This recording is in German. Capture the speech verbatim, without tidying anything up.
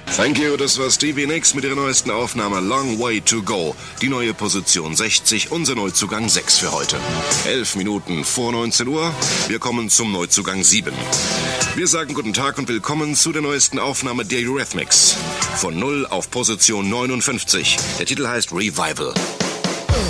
Thank you, das war Stevie Nicks mit ihrer neuesten Aufnahme Long Way to Go. Die neue Position sechzig, unser Neuzugang sechs für heute. Elf Minuten vor neunzehn Uhr, wir kommen zum Neuzugang sieben. Wir sagen guten Tag und willkommen zu der neuesten Aufnahme der Eurythmics. Von null auf Position neunundfünfzig. Der Titel heißt Revival.